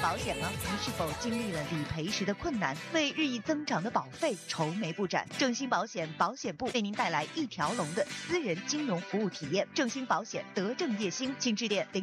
保险吗？您是否经历了理赔时的困难，为日益增长的保费愁眉不展？正兴保险保险部为您带来一条龙的私人金融服务体验。正兴保险德正业兴，请致电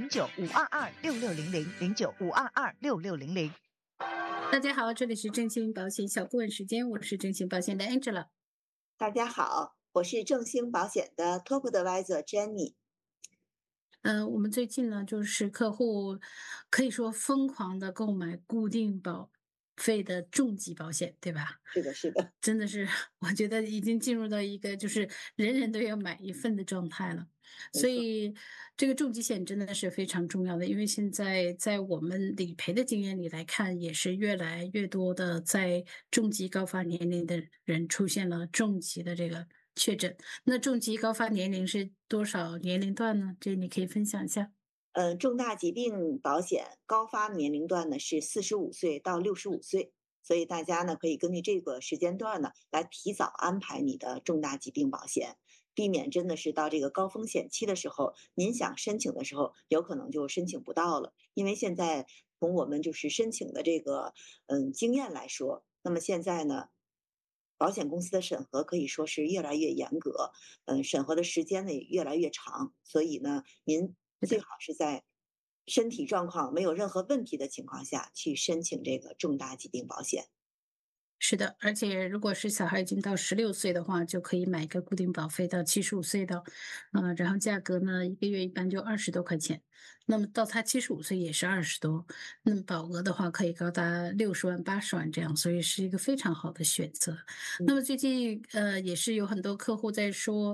09-522-6600，09-522-6600。 大家好，这里是正兴保险小顾问时间，我是正兴保险的 Angela。 大家好，我是正兴保险的 Top Advisor Jenny。 我们最近呢，就是客户可以说疯狂的购买固定保费的重疾保险，对吧？ 是的，是的， 真的是，我觉得已经进入到一个就是人人都要买一份的状态了。所以这个重疾险真的是非常重要的，因为现在在我们理赔的经验里来看，也是越来越多的在重疾高发年龄的人出现了重疾的这个确诊。那重疾高发年龄是多少年龄段呢？这你可以分享一下。 重大疾病保险高发年龄段呢是45岁到65岁，所以大家呢可以根据这个时间段呢来提早安排你的重大疾病保险，避免真的是到这个高风险期的时候，您想申请的时候，有可能就申请不到了。因为现在从我们就是申请的这个经验来说，那么现在呢，保险公司的审核可以说是越来越严格，审核的时间呢也越来越长，所以呢，您最好是在身体状况没有任何问题的情况下去申请这个重大疾病保险。 是的，而且如果是小孩已经到16岁的话，就可以买一个固定保费到75岁的，然后价格呢一个月一般就20多块钱，那么到他75岁也是20多，那么保额的话可以高达60万、80万这样，所以是一个非常好的选择。那么最近也是有很多客户在说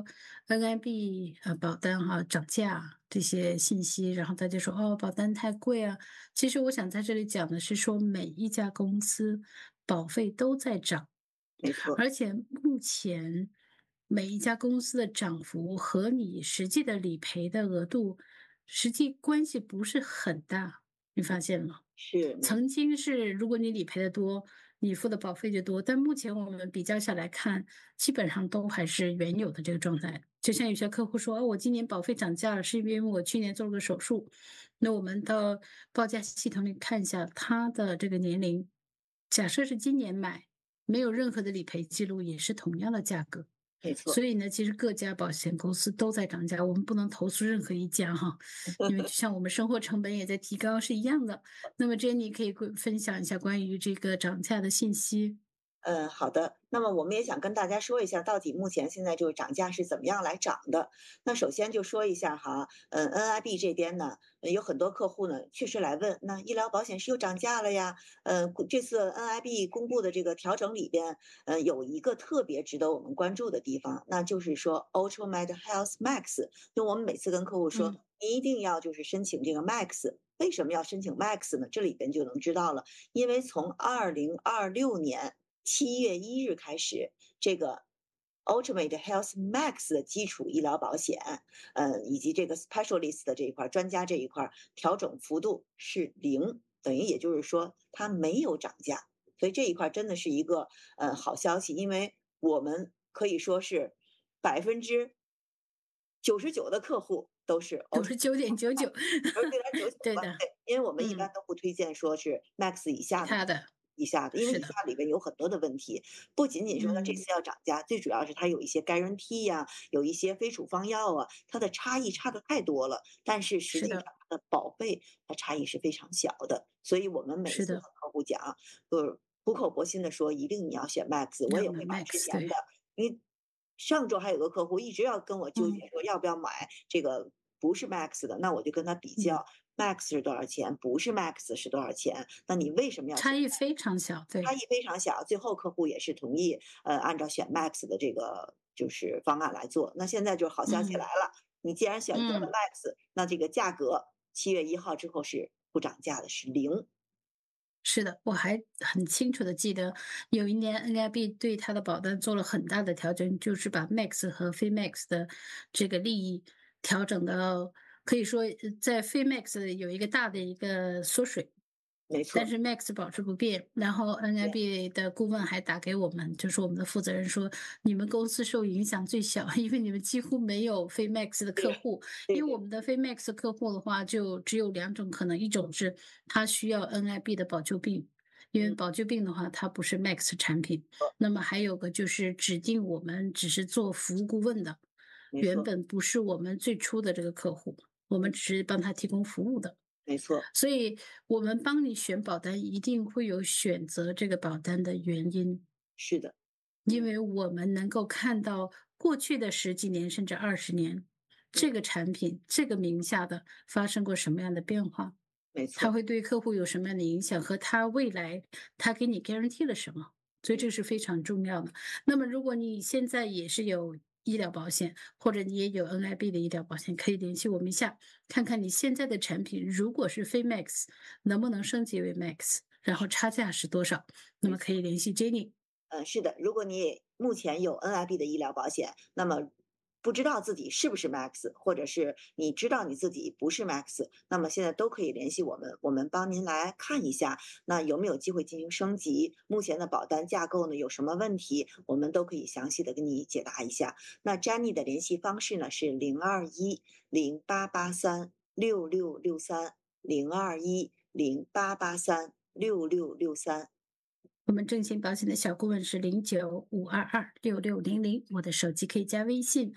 NIB 保单涨价这些信息，然后大家说哦保单太贵啊，其实我想在这里讲的是说每一家公司保费都在涨， 没错， 而且目前每一家公司的涨幅和你实际的理赔的额度实际关系不是很大，你发现吗？ 是曾经是如果你理赔的多，你付的保费就多，但目前我们比较下来看，基本上都还是原有的这个状态。就像有些客户说，哦，我今年保费涨价了，是因为我去年做了个手术。那我们到报价系统里看一下他的这个年龄，假设是今年买，没有任何的理赔记录，也是同样的价格。 没错。 所以呢，其实各家保险公司都在涨价，我们不能投诉任何一家哈，因为就像我们生活成本也在提高是一样的。那么Jenny可以分享一下关于这个涨价的信息。 好的。那么我们也想跟大家说一下，到底目前现在就是涨价是怎么样来涨的。那首先就说一下哈，NIB 这边呢，有很多客户呢确实来问，那医疗保险是又涨价了呀？这次 NIB 公布的这个调整里边，有一个特别值得我们关注的地方，那就是说 Ultimate Health Max。就我们每次跟客户说，你一定要就是申请这个 Max。为什么要申请 Max 呢？这里边就能知道了，因为从2026年7月1日开始，这个 Ultimate Health Max 的基础医疗保险，以及这个 Specialist 的这一块专家这一块调整幅度是0，等于也就是说它没有涨价，所以这一块真的是一个好消息，因为我们可以说是99%的客户都是 99.99%，对吧？ 的， 对，因为我们一般都不推荐说是 Max 以下的。 他的因为以是的， 下里边有很多的问题，不仅仅说它这次要涨价，最主要是它有一些 guarantee 呀，有一些非处方药啊，它的差异差的太多了。但是实际上是的， 它的保费它差异是非常小的，所以我们每次和是的， 客户讲，就是苦口婆心的说，一定你要选 Max，我要买也会买之 Max，对， 前的，因为上周还有个客户一直要跟我纠结说要不要买这个不是 Max 的，那我就跟他比较。Max 是多少钱？不是 Max 是多少钱？那你为什么要选？ 差异非常小，对， 差异非常小，最后客户也是同意，按照选 Max 的这个就是方案来做。那现在就好消息来了，你既然选择了 Max，那这个价格7月1号之后是不涨价的，是0。 是的，我还很清楚的记得有一年 NIB 对它的保单做了很大的调整，就是把 Max 和非 Max 的这个利益调整到，可以说在非 Max 有一个大的一个缩水。 没错， 但是 Max 保持不变，然后对 NIB 的顾问还打给我们，就是我们的负责人说，你们公司受影响最小，因为你们几乎没有非 Max 的客户。因为我对对， 们的非 Max 客户的话，就只有两种可能，一种是他需要 NIB 的保救病，因为嗯， 保救病的话，它不是 Max 产品。那么还有个就是指定我们只是做服务顾问的， 没错， 原本不是我们最初的这个客户，我们嗯， 只是帮他提供服务的。 没错， 所以我们帮你选保单，一定会有选择这个保单的原因， 是的，嗯， 因为我们能够看到过去的十几年甚至20年，这嗯， 个产品这个名下的发生过什么样的变化， 没错， 它会对客户有什么样的影响，和它未来它给你 guarantee 了什么，所以嗯， 这是非常重要的。那么如果你现在也是有医疗保险，或者你也有 NIB 的医疗保险，可以联系我们一下，看看你现在的产品如果是非 Max，能不能升级为 Max，然后差价是多少，那没错。 么可以联系 Jenny。 是的，如果你也目前有 NIB 的医疗保险，那么不知道自己是不是 Max，或者是你知道你自己不是 Max，那么现在都可以联系我们，我们帮您来看一下，那有没有机会进行升级？目前的保单架构呢有什么问题，我们都可以详细的给你解答一下。那 Jenny 的联系方式呢是02108836630210883663。 我们正新保险的小顾问是0952266600，我的手机可以加微信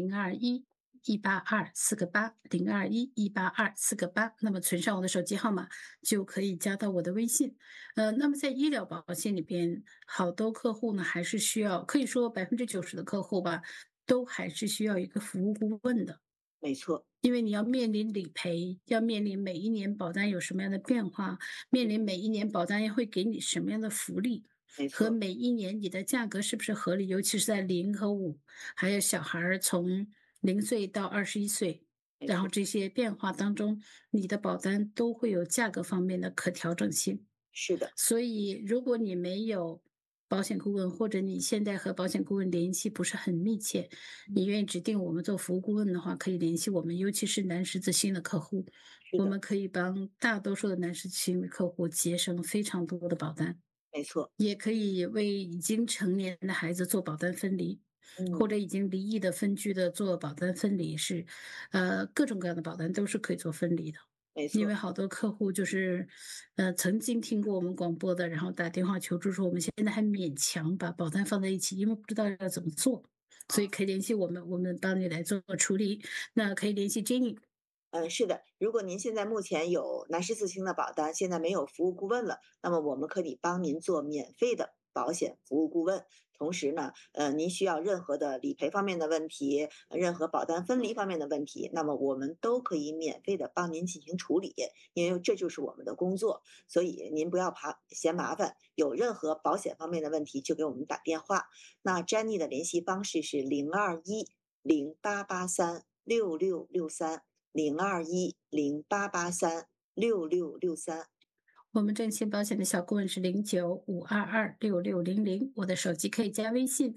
0211824802118248，那么存上我的手机号码就可以加到我的微信。那么在医疗保险里边，好多客户呢还是需要，可以说90%的客户吧，都还是需要一个服务顾问的。 没错， 因为你要面临理赔，要面临每一年保单有什么样的变化，面临每一年保单会给你什么样的福利，和没错， 每一年你的价格是不是合理，尤其是在0和5，还有小孩儿从0岁到21岁，然后没错， 这些变化当中，你的保单都会有价格方面的可调整性。 是的， 所以，如果你没有保险顾问，或者你现在和保险顾问联系不是很密切，你愿意指定我们做服务顾问的话，可以联系我们，尤其是男十字星的客户， 是的， 我们可以帮大多数的男十字星的客户节省非常多的保单， 没错， 也可以为已经成年的孩子做保单分离，或嗯， 者已经离异的分居的做保单分离是，各种各样的保单都是可以做分离的。 没错。 因为好多客户就是，曾经听过我们广播的，然后打电话求助说，我们现在还勉强把保单放在一起，因为不知道要怎么做，所以可以联系我们，我们帮你来做处理。那可以联系 Jenny。 是的，如果您现在目前有南十字星的保单，现在没有服务顾问了，那么我们可以帮您做免费的保险服务顾问。同时呢，您需要任何的理赔方面的问题，任何保单分离方面的问题，那么我们都可以免费的帮您进行处理，因为这就是我们的工作。所以您不要嫌麻烦，有任何保险方面的问题就给我们打电话。那 Jenny 的联系方式是0210883663。0210883663。 我们正新保险的小顾问是0952266600，我的手机可以加微信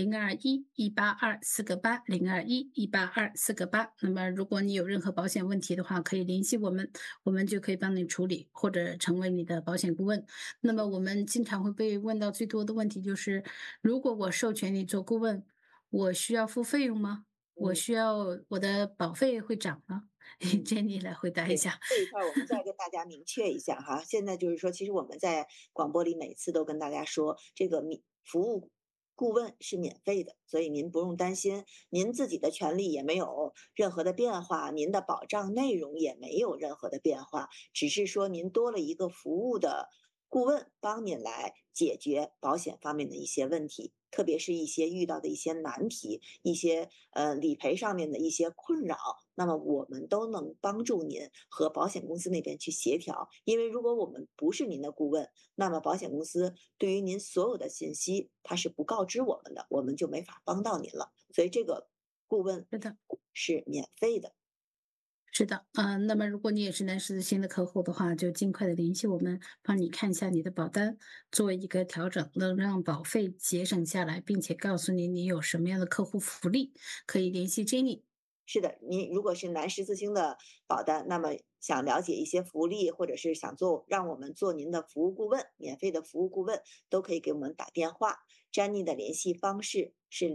0211824802118248。那么如果你有任何保险问题的话，可以联系我们，我们就可以帮你处理，或者成为你的保险顾问。那么我们经常会被问到最多的问题就是，如果我授权你做顾问，我需要付费用吗？我嗯需要我的保费会涨吗？ 嗯。 Jenny 来回答一对， 下。 这一块儿我们再跟大家明确一下哈。现在就是说，其实我们在广播里每次都跟大家说，这个服务顾问是免费的，所以您不用担心，您自己的权利也没有任何的变化，您的保障内容也没有任何的变化，只是说您多了一个服务的顾问，帮您来解决保险方面的一些问题。特别是一些遇到的一些难题，一些理赔上面的一些困扰，那么我们都能帮助您和保险公司那边去协调。因为如果我们不是您的顾问，那么保险公司对于您所有的信息，它是不告知我们的，我们就没法帮到您了。所以这个顾问是的。 是免费的。 是的，那么如果你也是南十字星的客户的话，就尽快的联系我们，帮你看一下你的保单，做一个调整，能让保费节省下来，并且告诉你你有什么样的客户福利，可以联系 Jenny。 是的，您如果是南十字星的保单，那么想了解一些福利，或者是想让我们做您的服务顾问，免费的服务顾问，都可以给我们打电话。詹妮的联系方式是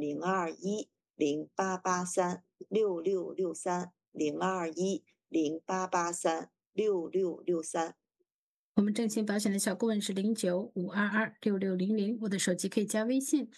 02108836663，02108836663。 我们正新保险的小顾问是0952266600，我的手机可以加微信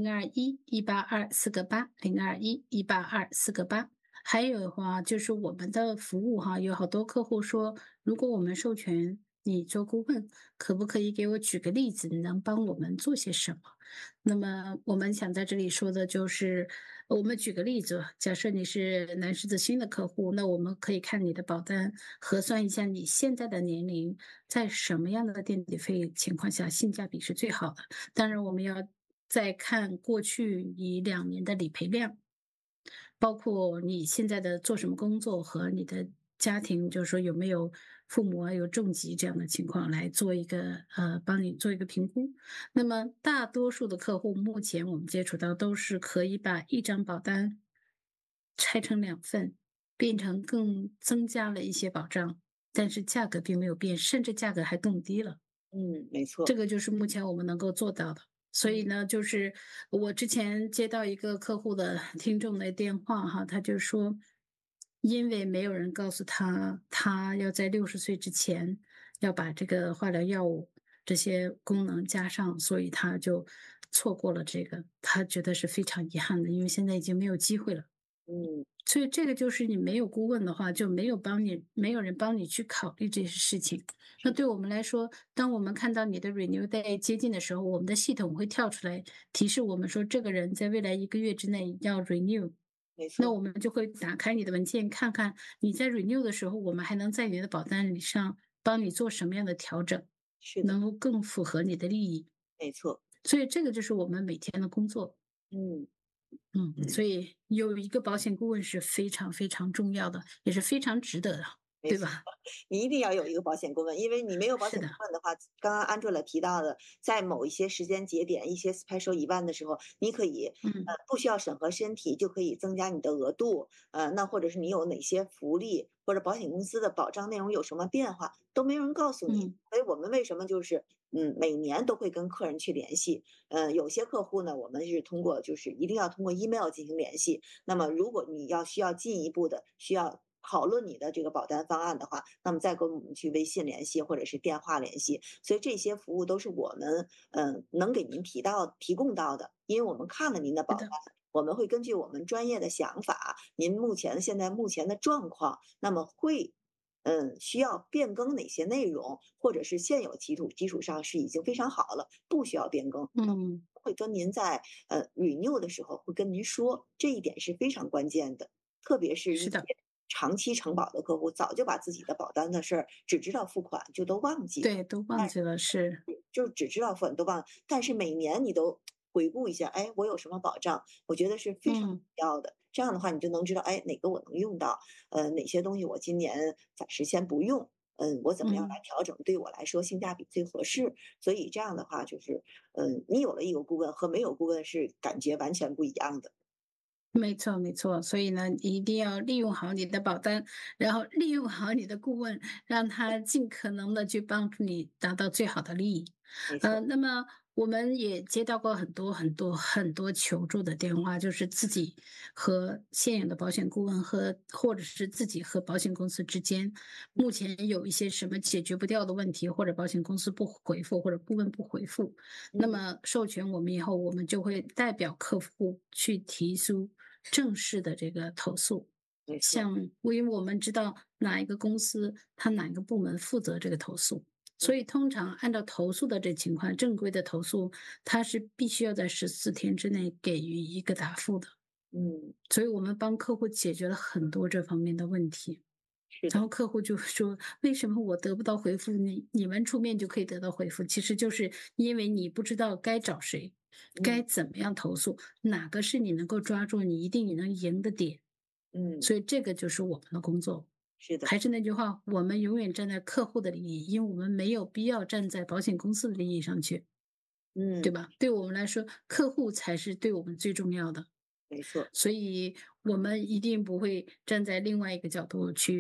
021-182-4个8，021-182-4个8。还有的话就是我们的服务哈，有好多客户说，如果我们授权你做顾问，可不可以给我举个例子，你能帮我们做些什么？那么我们想在这里说的就是，我们举个例子，假设你是南狮子星的客户，那我们可以看你的保单，核算一下你现在的年龄，在什么样的垫底费情况下性价比是最好的。当然，我们要再看过去你2年的理赔量。包括你现在的做什么工作和你的家庭，就是说有没有父母有重疾这样的情况来做一个帮你做一个评估。那么大多数的客户目前我们接触到都是可以把一张保单拆成2份，变成更增加了一些保障，但是价格并没有变，甚至价格还更低了。 没错。 这个就是目前我们能够做到的。所以呢，就是我之前接到一个客户的听众的电话哈，他就说，因为没有人告诉他，他要在60岁之前要把这个化疗药物这些功能加上，所以他就错过了这个，他觉得是非常遗憾的，因为现在已经没有机会了。 嗯所以这个就是你没有顾问的话，就没有人帮你去考虑这些事情。那对我们来说，当我们看到你的 renew day 接近的时候，我们的系统会跳出来提示我们说，这个人在未来1个月之内要 renew。那没错。 我们就会打开你的文件，看看你在 renew 的时候，我们还能在你的保单里上帮你做什么样的调整， 是的。 能够更符合你的利益。 没错。 所以这个就是我们每天的工作。 嗯。 所以有一个保险顾问是非常非常重要的，也是非常值得的， 没错。 对吧？ 你一定要有一个保险顾问，因为你没有保险顾是的， 问的话，刚刚 Angela 提到的，在某一些时间节点、一些 special event 的时候，你可以嗯不需要审核身体就可以增加你的额度，那或者是你有哪些福利，或者保险公司的保障内容有什么变化，都没有人告诉你。 嗯所以我们为什么就是每年都会跟客人去联系？有些客户呢，我们是通过就是一定要通过 email 进行联系。那么如果你需要进一步的需要讨论你的这个保单方案的话，那么再跟我们去微信联系或者是电话联系。所以这些服务都是我们能给您提供到的，因为我们看了您的保单。 是的， 我们会根据我们专业的想法，您现在目前的状况，那么会需要变更哪些内容，或者是现有基础上是已经非常好了，不需要变更。 嗯， 会跟您在renew 的时候会跟您说，这一点是非常关键的。特别是一些是的， 长期承保的客户，早就把自己的保单的事儿只知道付款，就都忘记了。 对，都忘记了，是， 就是只知道付款都忘了，但是每年你都回顾一下，哎，我有什么保障？我觉得是非常必嗯要的。这样的话，你就能知道，哎，哪个我能用到，哪些东西我今年暂时先不用，我怎么样来嗯。 调整，对我来说性价比最合适。所以这样的话，就是，你有了一个顾问和没有顾问是感觉完全不一样的。 没错，没错，所以呢，一定要利用好你的保单，然后利用好你的顾问，让他尽可能的去帮助你达到最好的利益。 没错。 那么我们也接到过很多很多很多求助的电话，就是自己和现有的保险顾问或者是自己和保险公司之间，目前有一些什么解决不掉的问题，或者保险公司不回复，或者顾问不回复，那嗯。 么授权我们以后，我们就会代表客户去提出正式的这个投诉。 没错。 像因为我们知道哪一个公司，它哪一个部门负责这个投诉，所以通常按照投诉的这情况，正规的投诉，它是必须要在14天之内给予一个答复的。 嗯。 所以我们帮客户解决了很多这方面的问题。 是的。 然后客户就说：“为什么我得不到回复？你们出面就可以得到回复。其实就是因为你不知道该找谁，该嗯。 怎么样投诉，哪个是你能够抓住，你一定你能赢的点。 嗯。 所以这个就是我们的工作。 是的。 还是那句话，我们永远站在客户的利益，因为我们没有必要站在保险公司的利益上去，对嗯。 吧？对我们来说，客户才是对我们最重要的。 没错。 所以我们一定不会站在另外一个角度去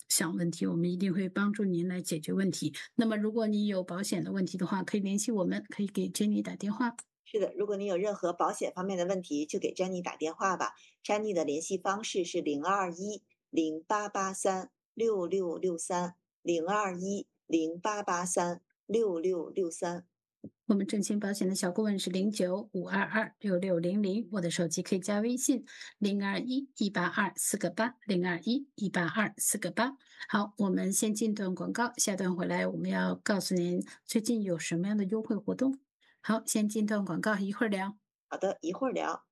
想问题，我们一定会帮助您来解决问题。那么如果你有保险的问题的话，可以联系我们，可以给 Jenny 打电话。 是的，如果你有任何保险方面的问题，就给詹妮打电话吧。詹妮的联系方式是02108836663，02108836663。 我们正兴保险的小顾问是0952266600，我的手机可以加微信021-182-4个8，021-182-4个8。好，我们先进段广告，下段回来我们要告诉您最近有什么样的优惠活动。好，先进段广告，一会儿聊。 好的，一会儿聊。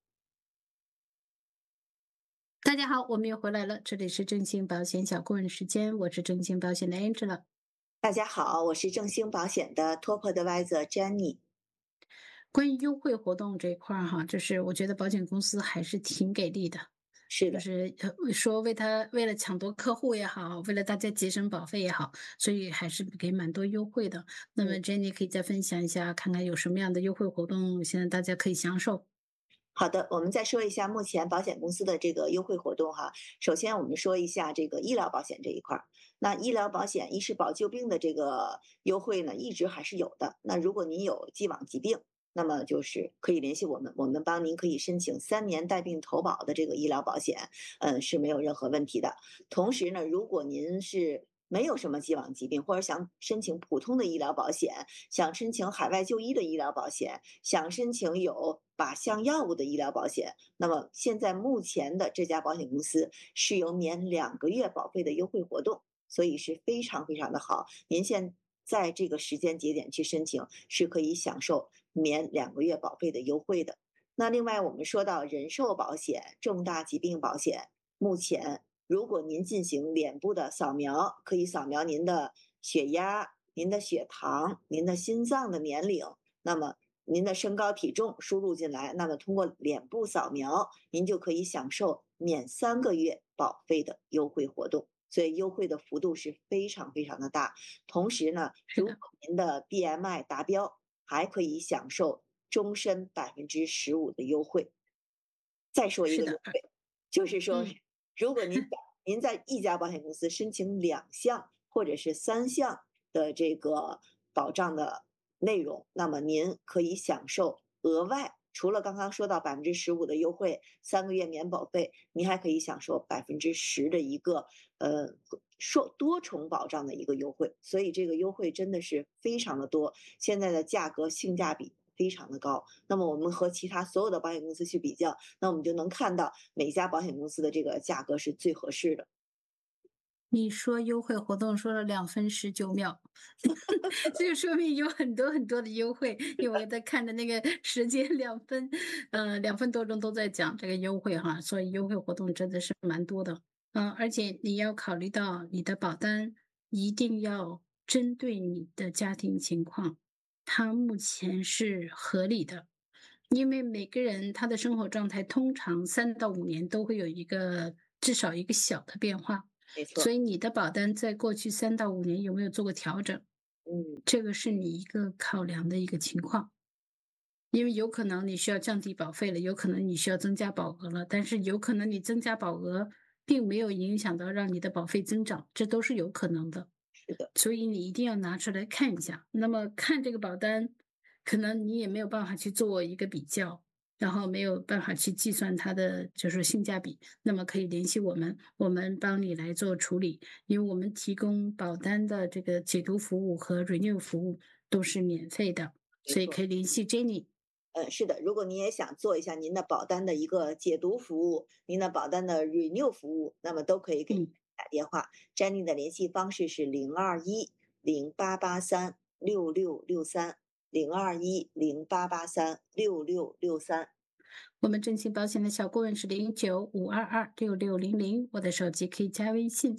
大家好，我们又回来了，这里是正兴保险小顾问时间，我是正兴保险的 Angela。 大家好，我是正兴保险的 Top Advisor Jenny。 关于优惠活动这一块儿哈，就是我觉得保险公司还是挺给力的。就是的， 是说为了抢夺客户也好，为了大家节省保费也好，所以还是给蛮多优惠的。那么 Jenny 可以再分享一下，看看有什么样的优惠活动，现在大家可以享受。 好的，我们再说一下目前保险公司的这个优惠活动哈。首先，我们说一下这个医疗保险这一块儿。那医疗保险医师保旧病的这个优惠呢，一直还是有的。那如果您有既往疾病，那么就是可以联系我们，我们帮您可以申请3年带病投保的这个医疗保险，是没有任何问题的。同时呢，如果您是没有什么既往疾病，或者想申请普通的医疗保险，想申请海外就医的医疗保险，想申请有靶向药物的医疗保险，那么现在目前的这家保险公司是有免2个月保费的优惠活动，所以是非常非常的好。您现在这个时间节点去申请，是可以享受免2个月保费的优惠的。那另外我们说到人寿保险、重大疾病保险，目前如果您进行脸部的扫描，可以扫描您的血压、您的血糖、您的心脏的年龄，那么您的身高体重输入进来，那么通过脸部扫描，您就可以享受免3个月保费的优惠活动。所以优惠的幅度是非常非常的大。同时呢，如果是的， 您的 BMI 达标，还可以享受终身15%的优惠。再说一是的， 个优惠，就是说， 嗯。 如果您在一家保险公司申请2项或者是3项的这个保障的内容，那么您可以享受额外除了刚刚说到15%的优惠，3个月免保费，您还可以享受10%的一个多重保障的一个优惠。所以这个优惠真的是非常的多，现在的价格性价比非常的高。那么我们和其他所有的保险公司去比较，那我们就能看到每一家保险公司的这个价格是最合适的。 你说优惠活动说了2分19秒，这就说明有很多很多的优惠。因为我在看的那个时间2分多钟都在讲这个优惠哈，所以优惠活动真的是蛮多的。而且你要考虑到你的保单一定要针对你的家庭情况，它目前是合理的。因为每个人他的生活状态通常3到5年都会有至少一个小的变化。 没错， 所以你的保单在过去3到5年有没有做过调整？ 嗯， 这个是你一个考量的一个情况，因为有可能你需要降低保费了，有可能你需要增加保额了，但是有可能你增加保额并没有影响到让你的保费增长，这都是有可能的。 是的， 所以你一定要拿出来看一下。那么看这个保单，可能你也没有办法去做一个比较，然后没有办法去计算它的就是性价比。那么可以联系我们，我们帮你来做处理，因为我们提供保单的这个解读服务和 renew 服务都是免费的，所以没错。 可以联系 Jenny。 是的，如果您也想做一下您的保单的一个解读服务，您的保单的 renew 服务，那么都可以给嗯。 打电话。Jenny 的联系方式是02108836663，02108836663。 我们正兴保险的小顾问是0952266600，我的手机可以加微信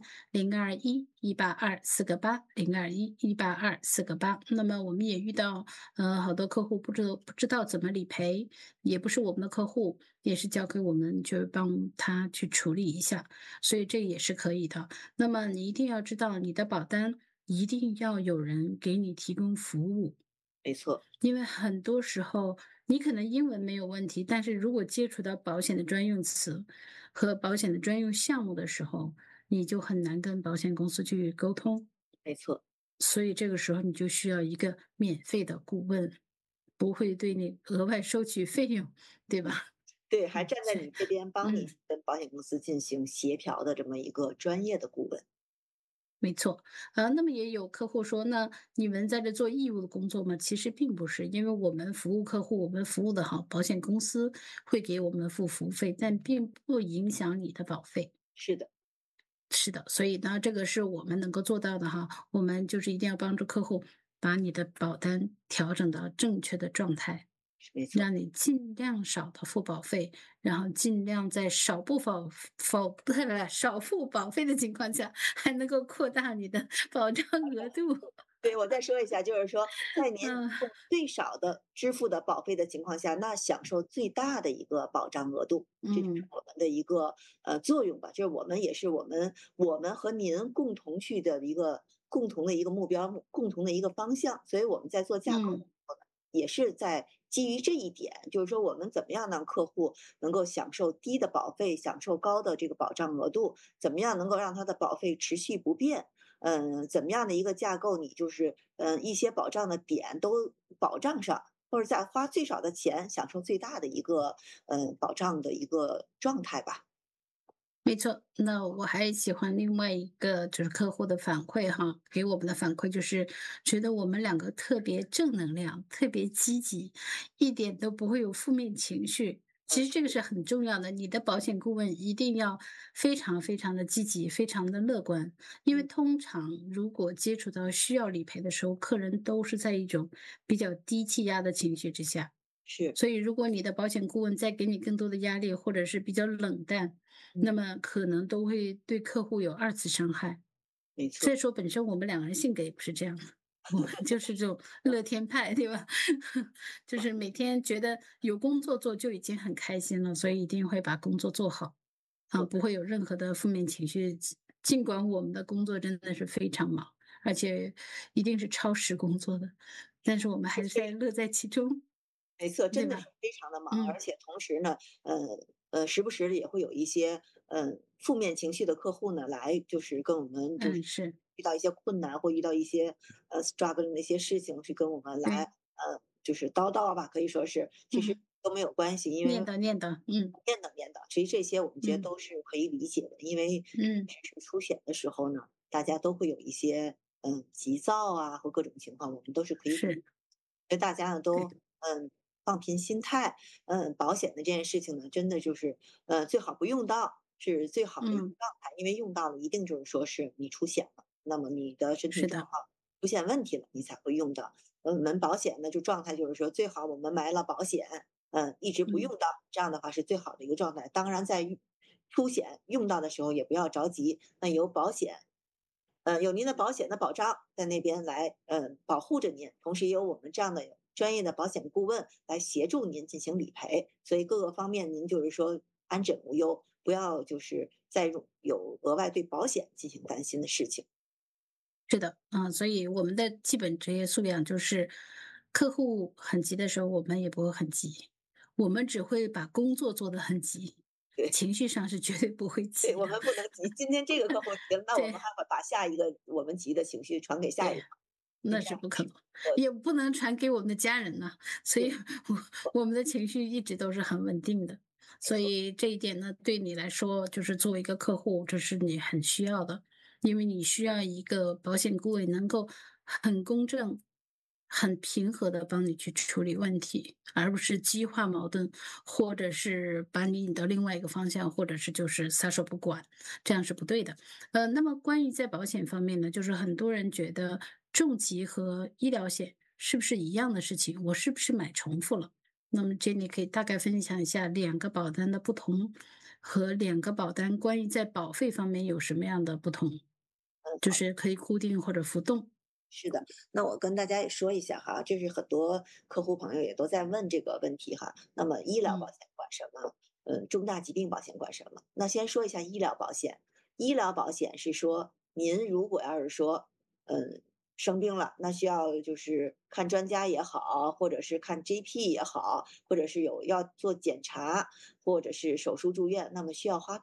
021-182-4个8，021-182-4个8。那么我们也遇到好多客户不知道怎么理赔，也不是我们的客户，也是交给我们就帮他去处理一下，所以这也是可以的。那么你一定要知道，你的保单一定要有人给你提供服务。 没错， 因为很多时候你可能英文没有问题，但是如果接触到保险的专用词和保险的专用项目的时候， 你就很难跟保险公司去沟通。 没错。 所以这个时候你就需要一个免费的顾问，不会对你额外收取费用，对吧？ 对，还站在所以你这边帮你嗯。 跟保险公司进行协调的这么一个专业的顾问。 没错，那么也有客户说，那你们在这做义务的工作吗？其实并不是，因为我们服务客户，我们服务的好，保险公司会给我们付服务费，但并不影响你的保费。 是的。 是的，所以呢，这个是我们能够做到的哈。我们就是一定要帮助客户把你的保单调整到正确的状态， 没错。 让你尽量少的付保费，然后尽量在少付保费的情况下，还能够扩大你的保障额度。 对，我再说一下，就是说，在您嗯用最少的支付的保费的情况下，那享受最大的一个保障额度，这就是嗯， 我们的一个作用吧。就是我们也是我们和您共同去的一个共同的一个目标，共同的一个方向。所以我们在做架构的时嗯， 候呢，也是在基于这一点，就是说我们怎么样让客户能够享受低的保费，享受高的这个保障额度，怎么样能够让他的保费持续不变。怎么样的一个架构，你就是一些保障的点都保障上，或者在花最少的钱享受最大的一个保障的一个状态吧。 没错。那我还喜欢另外一个就是客户的反馈哈，给我们的反馈就是觉得我们两个特别正能量，特别积极，一点都不会有负面情绪。其实这个是很重要的，你的保险顾问一定要非常非常的积极，非常的乐观。因为嗯。 通常如果接触到需要理赔的时候，客人都是在一种比较低气压的情绪之下。 是。 所以如果你的保险顾问再给你更多的压力，或者是比较冷淡，那嗯。 么可能都会对客户有二次伤害。 没错。 再说本身我们两个人性格也不是这样的，我们就是这种乐天派，对吧？就是每天觉得有工作做就已经很开心了，所以一定会把工作做好， 错。 不会有任何的负面情绪。尽管我们的工作真的是非常忙，而且一定是超时工作的，但是我们还是在乐在其中， 没错，真的是对吧？ 非常的忙，而嗯且同时呢，时不时的也会有一些负面情绪的客户呢，来就是跟我们就是嗯，是遇到一些困难或遇到一些struggling 的一些事情，去跟我们来对， 就是叨叨吧，可以说是其实嗯， 都没有关系，因为念叨念叨， 念叨，其实这些我们觉得嗯都是可以理解的，因为嗯， 确实出险的时候呢，大家都会有一些急躁啊或各种情况，我们都是可以理解。 是所以大家呢对， 都放平心态。保险的这件事情呢，真的就是最好不用到是最好的一个嗯， 状态，因为用到了一定就是说是你出险了，那么你的身体是的， 状况出现问题了，你才会用到。我们保险呢就状态就是说最好我们买了保险，一直不嗯用到，这样的话是最好的一个状态。当然在出险用到的时候也不要着急，那有保险。有您的保险的保障在那边来，保护着您，同时也有我们这样的专业的保险顾问来协助您进行理赔，所以各个方面您就是说安枕无忧，不要就是再有额外对保险进行担心的事情。 是的，所以我们的基本职业素养就是，客户很急的时候，我们也不会很急，我们只会把工作做得很急， 对。 情绪上是绝对不会对， 急的。 我们不能急，今天这个客户急了，那我们对还会把下一个我们急的情绪传给下一对， 个，是那这样。 是不可能， 我也不能传给我们的家人呐，所以我们的情绪一直都是很稳定的。所没错。 以这一点呢，对你来说，就是作为一个客户，这是你很需要的，因为你需要一个保险顾问能够很公正、很平和的帮你去处理问题，而不是激化矛盾，或者是把你引到另外一个方向，或者是就是撒手不管，这样是不对的。那么关于在保险方面呢，就是很多人觉得重疾和医疗险是不是一样的事情？我是不是买重复了？那么 Jenny 可以大概分享一下两个保单的不同，和两个保单关于在保费方面有什么样的不同？就是可以固定或者浮动。 是的，那我跟大家也说一下哈，这是很多客户朋友也都在问这个问题哈。那么医疗保嗯险管什么？重大疾病保险管什么？那先说一下医疗保险。医疗保险是说，您如果要是说，生病了，那需要就是看专家也好，或者是看 GP 也好，或者是要做检查，或者是手术住院，那么需要花费。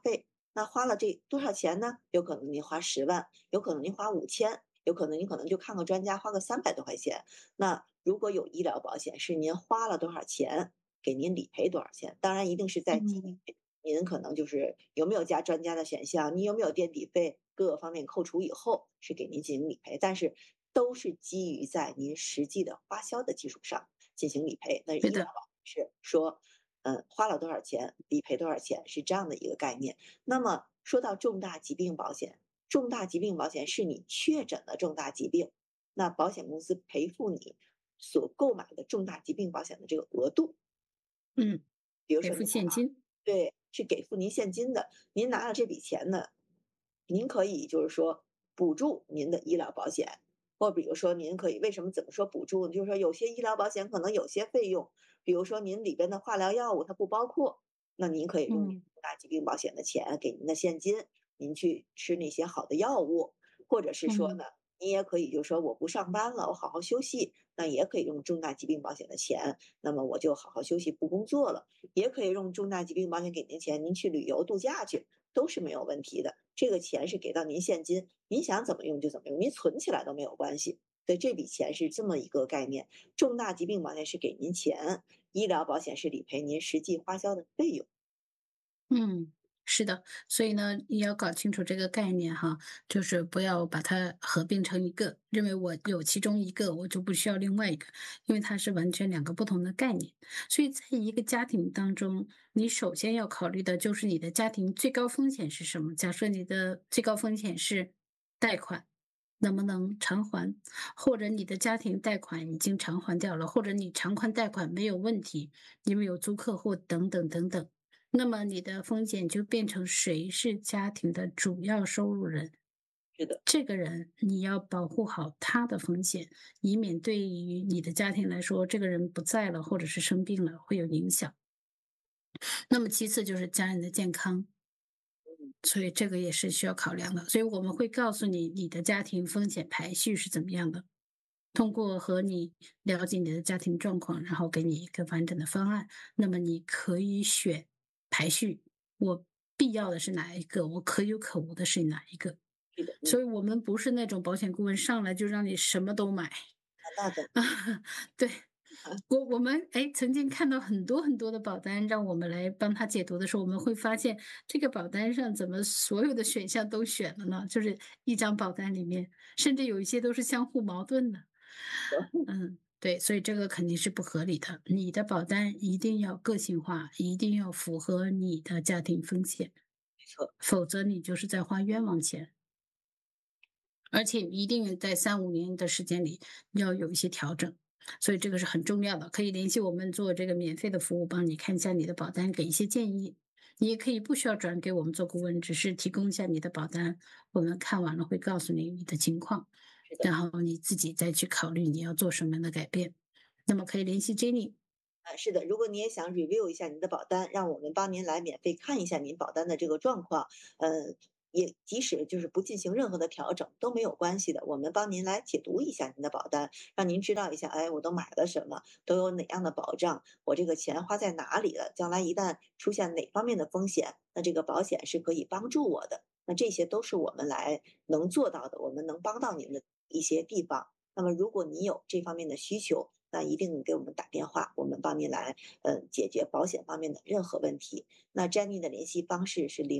那花了这多少钱呢？有可能您花10万，有可能您花5000，有可能您可能就看个专家花个300多块钱。那如果有医疗保险，是您花了多少钱，给您理赔多少钱。当然一定是在基嗯， 于您可能就是有没有加专家的选项，你有没有垫底费，各个方面扣除以后是给您进行理赔，但是都是基于在您实际的花销的基础上进行理赔。那对的， 医疗保险是说，花了多少钱，理赔多少钱，是这样的一个概念。那么说到重大疾病保险，重大疾病保险是你确诊了重大疾病，那保险公司赔付你所购买的重大疾病保险的这个额度。 嗯， 比如给付说您买了， 现金， 对，是给付您现金的。您拿了这笔钱呢，您可以就是说补助您的医疗保险，或比如说您可以为什么怎么说补助呢？就是说有些医疗保险可能有些费用，比如说您里边的化疗药物它不包括，那您可以用您嗯重大疾病保险的钱给您的现金，您去吃那些好的药物，或者是说嗯呢，你也可以就是说我不上班了，我好好休息，那也可以用重大疾病保险的钱，那么我就好好休息不工作了。也可以用重大疾病保险给您钱，您去旅游度假去，都是没有问题的。这个钱是给到您现金，您想怎么用就怎么用，您存起来都没有关系。对，这笔钱是这么一个概念。重大疾病保险是给您钱，医疗保险是理赔您实际花销的费用。 嗯，是的，所以呢，你要搞清楚这个概念哈，就是不要把它合并成一个，认为我有其中一个，我就不需要另外一个，因为它是完全两个不同的概念。所以在一个家庭当中，你首先要考虑的就是你的家庭最高风险是什么。假设你的最高风险是贷款。能不能偿还，或者你的家庭贷款已经偿还掉了，或者你偿还贷款没有问题，因为有租客户等等等等。那么你的风险就变成谁是家庭的主要收入人， 是的， 这个人你要保护好他的风险，以免对于你的家庭来说，这个人不在了或者是生病了会有影响。那么其次就是家人的健康，所以这个也是需要考量的。所以我们会告诉你你的家庭风险排序是怎么样的。通过和你了解你的家庭状况，然后给你一个完整的方案，那么你可以选排序，我必要的是哪一个，我可有可无的是哪一个。 是的， 所以我们不是那种保险顾问上来就让你什么都买。 那的， 啊，对，我们曾经看到很多很多的保单，让我们来帮他解读的时候，我们会发现这个保单上怎么所有的选项都选了呢？就是一张保单里面，甚至有一些都是相互矛盾的。嗯，对，所以这个肯定是不合理的。你的保单一定要个性化，一定要符合你的家庭风险， 没错， 否则你就是在花冤枉钱。而且一定在3、5年的时间里要有一些调整，所以这个是很重要的。可以联系我们做这个免费的服务，帮你看一下你的保单，给一些建议。你也可以不需要转给我们做顾问，只是提供一下你的保单，我们看完了会告诉你的情况， 是的。 然后你自己再去考虑你要做什么样的改变。那么可以联系 Jenny。 是的，如果你也想 review 一下您的保单，让我们帮您来免费看一下您保单的这个状况，也即使就是不进行任何的调整都没有关系的，我们帮您来解读一下您的保单，让您知道一下，哎，我都买了什么，都有哪样的保障，我这个钱花在哪里了，将来一旦出现哪方面的风险，那这个保险是可以帮助我的。那这些都是我们来能做到的，我们能帮到您的一些地方。那么如果你有这方面的需求，那一定给我们打电话，我们帮您来解决保险方面的任何问题。那 Jenny 的联系方式是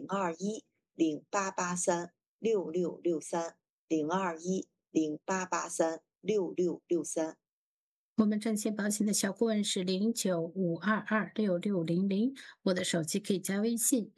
0210883666302108836663。 我们证券保险的小顾问是0952266600，我的手机可以加微信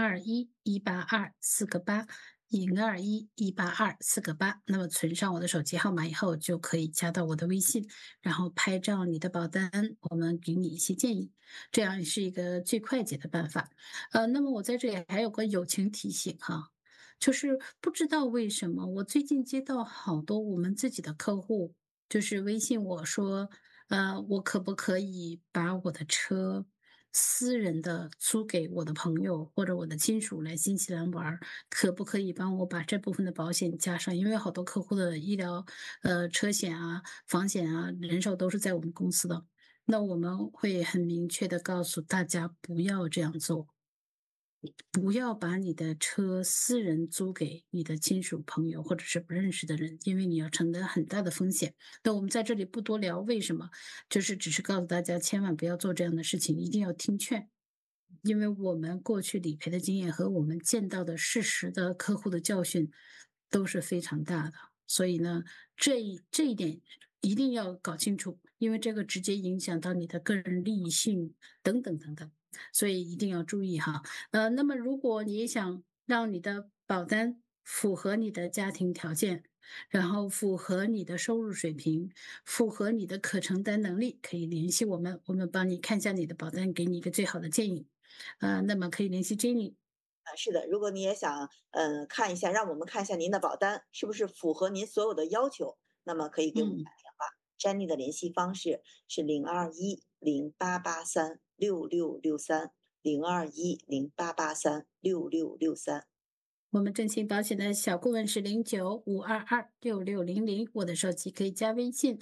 02118248，02118248。那么存上我的手机号码以后，就可以加到我的微信，然后拍照你的保单，我们给你一些建议，这样是一个最快捷的办法。那么我在这里还有个友情提醒哈。就是不知道为什么，我最近接到好多我们自己的客户，就是微信我说，我可不可以把我的车私人的租给我的朋友或者我的亲属来新西兰玩儿，可不可以帮我把这部分的保险加上？因为好多客户的医疗、车险啊、房险啊、人寿都是在我们公司的，那我们会很明确的告诉大家不要这样做。 不要把你的车私人租给你的亲属朋友或者是不认识的人，因为你要承担很大的风险。那我们在这里不多聊为什么，就是只是告诉大家千万不要做这样的事情，一定要听劝。因为我们过去理赔的经验和我们见到的事实的客户的教训都是非常大的，所以呢，这一点一定要搞清楚，因为这个直接影响到你的个人利益性等等等等，所以一定要注意哈。那么如果你想让你的保单符合你的家庭条件，然后符合你的收入水平，符合你的可承担能力，可以联系我们，我们帮你看一下你的保单，给你一个最好的建议。那么可以联系 Jenny。 是的，如果你也想看一下，让我们看一下您的保单是不是符合您所有的要求，那么可以给我们嗯， 打电话。Jenny 的联系方式是02108836663，02108836663。 我们正新保险的小顾问是0952266600，我的手机可以加微信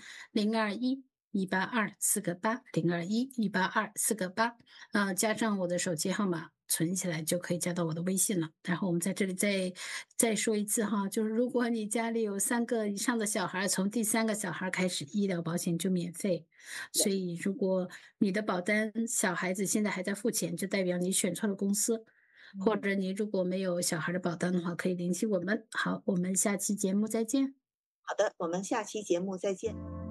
021-182-4个8，021-182-4个8，加上我的手机号码。存起来就可以加到我的微信了。然后我们在这里再说一次哈，就是如果你家里有3个以上的小孩，从第3个小孩开始，医疗保险就免费。所以如果你的保单小孩子现在还在付钱，就代表你选错了公司。或者你如果没有小孩的保单的话，可以联系我们。好，我们下期节目再见。 好的，我们下期节目再见。